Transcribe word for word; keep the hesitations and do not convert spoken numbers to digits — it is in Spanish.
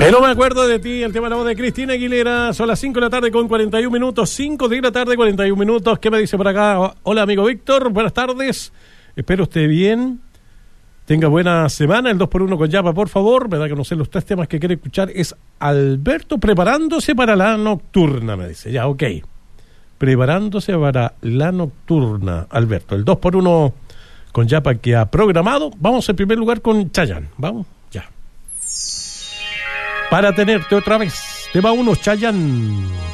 Pero me acuerdo de ti, el tema de la voz de Cristina Aguilera. Son las cinco de la tarde con cuarenta y un minutos. cinco de la tarde, cuarenta y un minutos. ¿Qué me dice por acá? Hola, amigo Víctor. Buenas tardes. Espero esté bien. Tenga buena semana. El dos por uno con Yapa, por favor. Me da a conocer los tres temas que quiere escuchar. Es Alberto preparándose para la nocturna, me dice. Ya, ok. Preparándose para la nocturna, Alberto. El dos por uno con Yapa que ha programado. Vamos en primer lugar con Chayanne. Vamos, ya. Para tenerte otra vez. Tema uno, Chayanne.